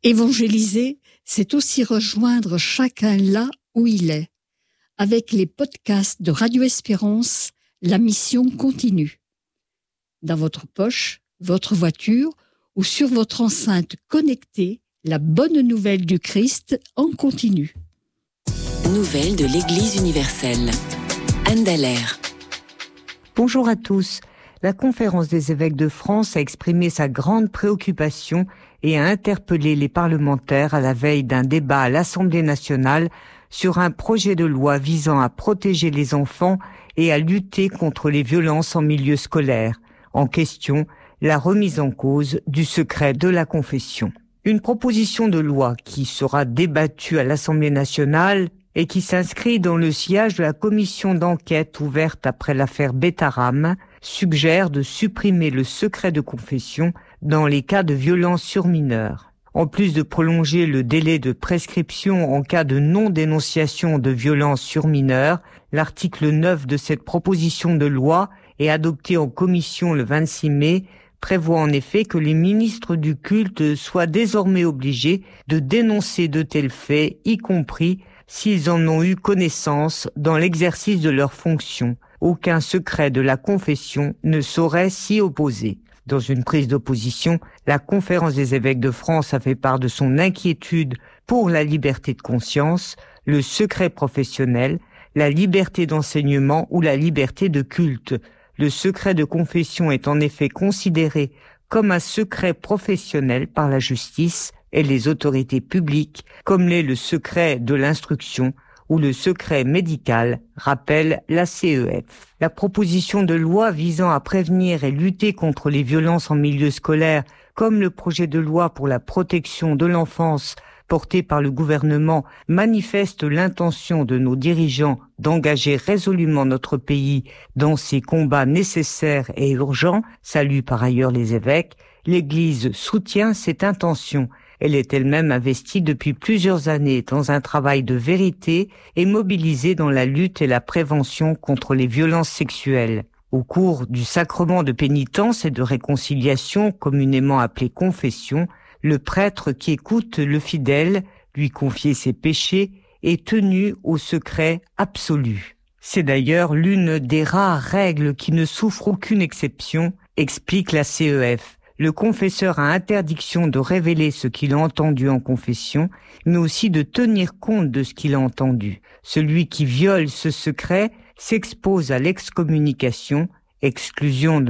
Évangéliser, c'est aussi rejoindre chacun là où il est. Avec les podcasts de Radio Espérance, la mission continue. Dans votre poche, votre voiture ou sur votre enceinte connectée, la bonne nouvelle du Christ en continu. Nouvelles de l'Église universelle. Anne Dallaire. Bonjour à tous. La Conférence des évêques de France a exprimé sa grande préoccupation et a interpellé les parlementaires à la veille d'un débat à l'Assemblée nationale sur un projet de loi visant à protéger les enfants et à lutter contre les violences en milieu scolaire. En question, la remise en cause du secret de la confession. Une proposition de loi qui sera débattue à l'Assemblée nationale et qui s'inscrit dans le sillage de la commission d'enquête ouverte après l'affaire Betaram, suggère de supprimer le secret de confession dans les cas de violence sur mineurs. En plus de prolonger le délai de prescription en cas de non-dénonciation de violence sur mineurs, l'article 9 de cette proposition de loi est adopté en commission le 26 mai, prévoit en effet que les ministres du culte soient désormais obligés de dénoncer de tels faits, y compris s'ils en ont eu connaissance dans l'exercice de leurs fonctions. Aucun secret de la confession ne saurait s'y opposer. Dans une prise d'opposition, la Conférence des évêques de France a fait part de son inquiétude pour la liberté de conscience, le secret professionnel, la liberté d'enseignement ou la liberté de culte. Le secret de confession est en effet considéré comme un secret professionnel par la justice et les autorités publiques, comme l'est le secret de l'instruction ou le secret médical, rappelle la CEF. La proposition de loi visant à prévenir et lutter contre les violences en milieu scolaire, comme le projet de loi pour la protection de l'enfance porté par le gouvernement, manifeste l'intention de nos dirigeants d'engager résolument notre pays dans ces combats nécessaires et urgents, salue par ailleurs les évêques. L'Église soutient cette intention. Elle est elle-même investie depuis plusieurs années dans un travail de vérité et mobilisée dans la lutte et la prévention contre les violences sexuelles. Au cours du sacrement de pénitence et de réconciliation, communément appelé confession, le prêtre qui écoute le fidèle lui confier ses péchés est tenu au secret absolu. C'est d'ailleurs l'une des rares règles qui ne souffre aucune exception, explique la CEF. Le confesseur a interdiction de révéler ce qu'il a entendu en confession, mais aussi de tenir compte de ce qu'il a entendu. Celui qui viole ce secret s'expose à l'excommunication, exclusion de